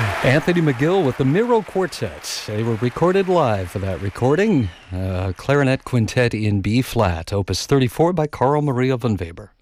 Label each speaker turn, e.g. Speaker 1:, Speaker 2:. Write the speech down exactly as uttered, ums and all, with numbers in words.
Speaker 1: Anthony McGill with the Miro Quartet. They were recorded live for that recording. Uh, clarinet quintet in B flat, opus thirty-four by Carl Maria von Weber.